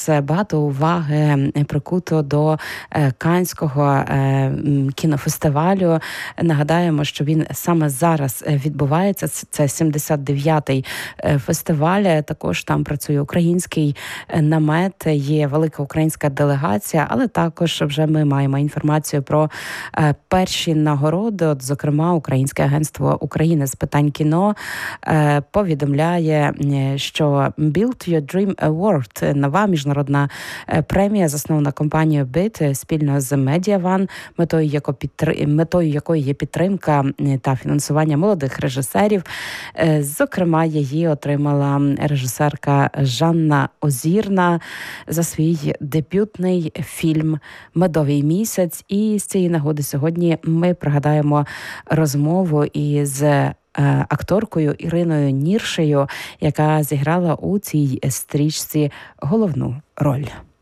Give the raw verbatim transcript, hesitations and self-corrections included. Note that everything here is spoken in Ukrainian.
зараз багато уваги прикуто до Каннського кінофестивалю. Нагадаємо, що він саме зараз відбувається. Це сімдесят дев'ятий фестиваль. Також там працює український намет, є велика українська делегація, але також вже ми маємо інформацію про перші нагороди. От, зокрема, Українське агентство України з питань кіно повідомляє, що Build Your Dream Award, нова міжнародна премія, заснована компанією бит спільно з Медіаван, метою, яко підтр... метою якої є підтримка та фінансування молодих режисерів. Зокрема, її отримала режисерка Жанна Озірна за свій дебютний фільм «Медовий місяць». І з цієї нагоди сьогодні ми пригадаємо розмову із акторкою Іриною Ніршею, яка зіграла у цій стрічці головну роль.